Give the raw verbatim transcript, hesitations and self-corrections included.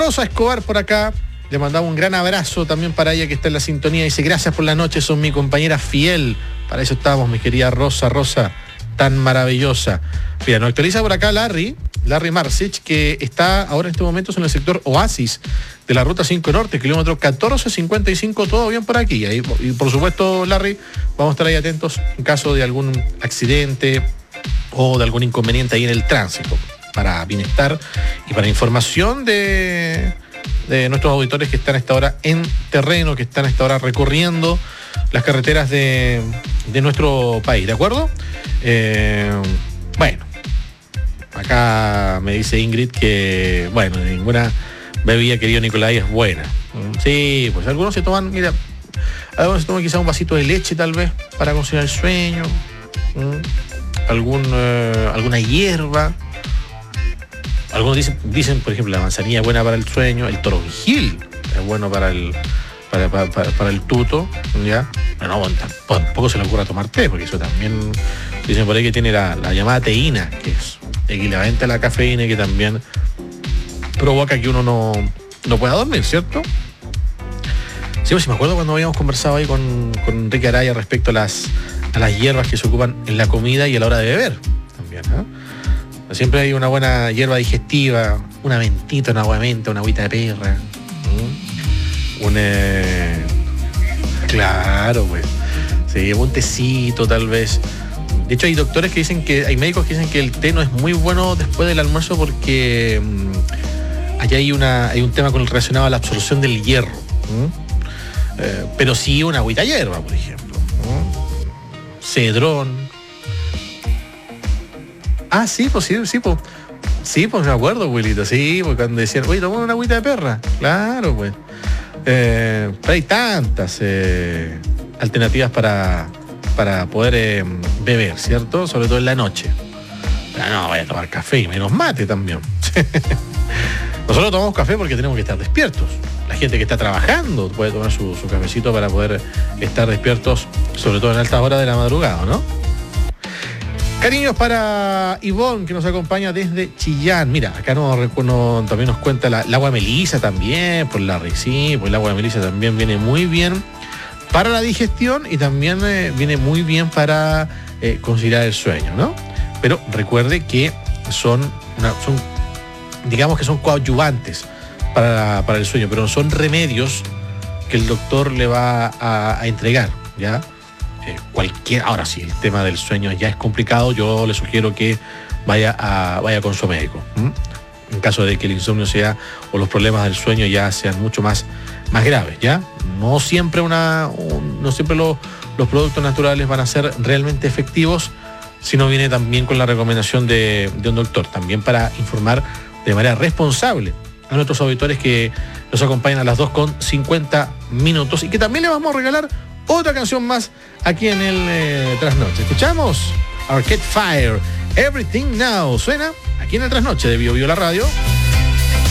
Rosa Escobar por acá. Le mandamos un gran abrazo también para ella que está en la sintonía. Dice, gracias por la noche, son mi compañera fiel. Para eso estamos, mi querida Rosa, Rosa, tan maravillosa. Mira, nos actualiza por acá Larry, Larry Marcich, que está ahora en este momento en el sector Oasis de la Ruta cinco Norte, kilómetro catorce cincuenta y cinco, todo bien por aquí. Y, y por supuesto, Larry, vamos a estar ahí atentos en caso de algún accidente o de algún inconveniente ahí en el tránsito, para bienestar y para información de... de nuestros auditores que están a esta hora en terreno, que están a esta hora recorriendo las carreteras de, de nuestro país, ¿de acuerdo? Eh, bueno, acá me dice Ingrid que, bueno, ninguna bebida, querido Nicolai, es buena. Sí, pues algunos se toman, mira, algunos se toman quizá un vasito de leche tal vez para conciliar el sueño, algún, eh, alguna hierba. Algunos dicen, dicen, por ejemplo, la manzanilla es buena para el sueño, el toronjil es bueno para el para, para, para, para el tuto, ¿ya? Pero no, bueno, tampoco se le ocurra tomar té, porque eso también dicen por ahí que tiene la, la llamada teína, que es equivalente a la cafeína y que también provoca que uno no, no pueda dormir, ¿cierto? Sí, pues si me acuerdo cuando habíamos conversado ahí con, con Enrique Araya respecto a las, a las hierbas que se ocupan en la comida y a la hora de beber, también, ¿no? Siempre hay una buena hierba digestiva, una mentita, una agua de menta, una agüita de perra. ¿Mm? Un... Eh... Claro, pues. Sí, un tecito tal vez. De hecho, hay doctores que dicen que, hay médicos que dicen que el té no es muy bueno después del almuerzo porque mmm, allá hay, una, hay un tema con el relacionado a la absorción del hierro. ¿Mm? Eh, pero sí una agüita de hierba, por ejemplo. ¿Mm? Cedrón. Ah, sí, pues sí, sí, pues. Sí, pues me acuerdo, Wilito, sí, pues cuando decían, oye, tomamos una agüita de perra. Claro, pues. Eh, pero hay tantas eh, alternativas para, para poder eh, beber, ¿cierto? Sobre todo en la noche. Ah, no, voy a tomar café y menos mate también. Nosotros tomamos café porque tenemos que estar despiertos. La gente que está trabajando puede tomar su, su cafecito para poder estar despiertos, sobre todo en altas horas de la madrugada, ¿no? Cariños para Ivonne, que nos acompaña desde Chillán. Mira, acá no, no, también nos cuenta la, el agua de melisa también, por la sí, pues el agua de melisa también viene muy bien para la digestión y también eh, viene muy bien para eh, conciliar el sueño, ¿no? Pero recuerde que son, una, son digamos que son coadyuvantes para, para el sueño, pero son remedios que el doctor le va a, a entregar, ¿ya? Eh, cualquier, ahora sí, el tema del sueño ya es complicado, yo le sugiero que vaya a vaya con su médico, ¿m? En caso de que el insomnio sea o los problemas del sueño ya sean mucho más, más graves, ¿ya? No siempre una un, no siempre lo, los productos naturales van a ser realmente efectivos, sino viene también con la recomendación de, de un doctor, también para informar de manera responsable a nuestros auditores que nos acompañan a las dos con cincuenta minutos y que también le vamos a regalar otra canción más aquí en el eh, Trasnoche. Escuchamos Arcade Fire, Everything Now. Suena aquí en el Trasnoche de Bio Bio la Radio.